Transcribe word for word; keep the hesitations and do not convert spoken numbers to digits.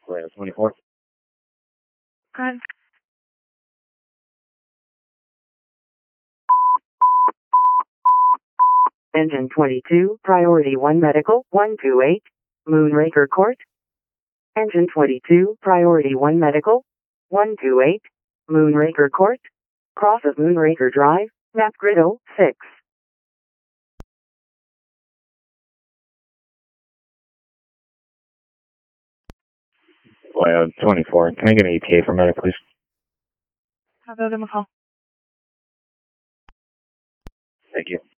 Layout twenty-four. Good. Engine twenty-two, Priority one Medical, one two eight, Moonraker Court. Engine twenty-two, Priority one Medical, one two eight, Moonraker Court. Cross of Moonraker Drive, Map Grid oh six. Layout twenty-four. Can I get an E T A for medic, please? I'll go give him a call. Thank you.